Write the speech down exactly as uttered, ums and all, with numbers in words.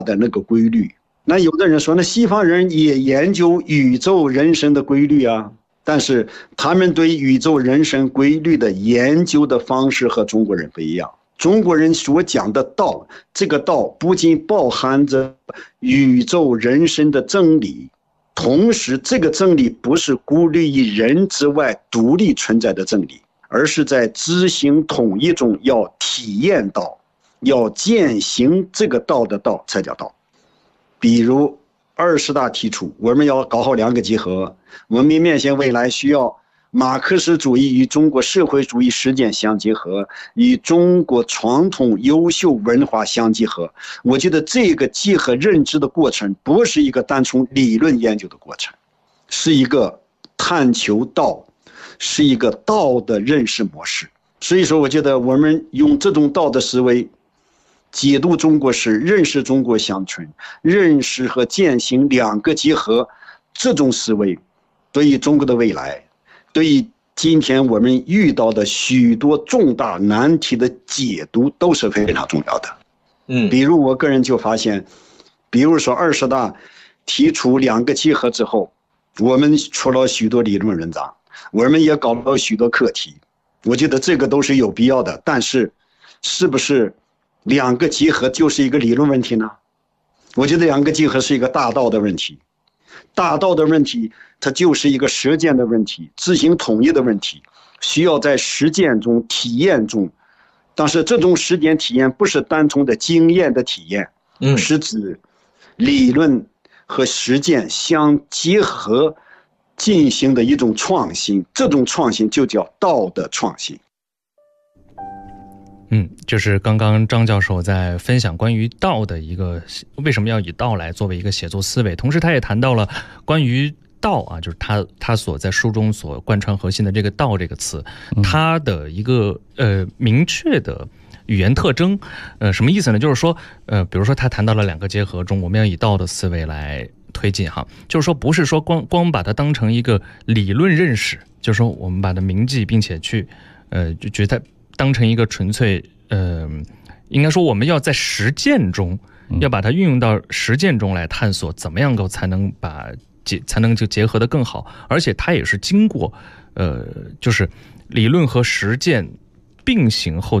的那个规律。那有的人说，那西方人也研究宇宙人生的规律啊，但是他们对宇宙人生规律的研究的方式和中国人不一样。中国人所讲的道，这个道不仅包含着宇宙人生的真理，同时这个真理不是孤立于人之外独立存在的真理，而是在知行统一中要体验道，要践行这个道的道才叫道。比如二十大提出我们要搞好两个结合，文明面向未来需要马克思主义与中国社会主义实践相结合，与中国传统优秀文化相结合。我觉得这个结合认知的过程不是一个单纯理论研究的过程，是一个探求道，是一个道的认识模式。所以说我觉得我们用这种道的思维解读中国史，认识中国乡村，认识和践行两个结合，这种思维对于中国的未来，对于今天我们遇到的许多重大难题的解读都是非常重要的。嗯，比如我个人就发现，比如说二十大提出两个结合之后，我们出了许多理论文章，我们也搞了许多课题，我觉得这个都是有必要的。但是是不是两个结合就是一个理论问题呢？我觉得两个结合是一个大道的问题，大道的问题它就是一个实践的问题，自行统一的问题，需要在实践中体验中，但是这种实践体验不是单纯的经验的体验，嗯，是指理论和实践相结合进行的一种创新，这种创新就叫道的创新。 嗯，就是刚刚张教授在分享关于道的一个为什么要以道来作为一个写作思维，同时他也谈到了关于道啊，就是他他所在书中所贯穿核心的这个道这个词，它的一个呃明确的语言特征，呃什么意思呢？就是说呃比如说他谈到了两个结合中，我们要以道的思维来推进哈，就是说不是说光光把它当成一个理论认识，就是说我们把它铭记，并且去呃就觉得当成一个纯粹，呃，应该说我们要在实践中，要把它运用到实践中来探索，怎么样够才能把结才能就结合得更好，而且它也是经过，呃，就是理论和实践并行后的。